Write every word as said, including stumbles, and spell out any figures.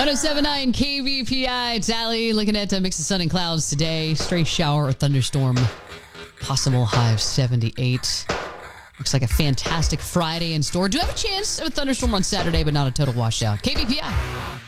oh seven point nine K V P I. It's Allie looking at a mix of sun and clouds today. Stray shower or thunderstorm. Possible high of seventy-eight. Looks like a fantastic Friday in store. Do have a chance of a thunderstorm on Saturday, but not a total washout. K V P I.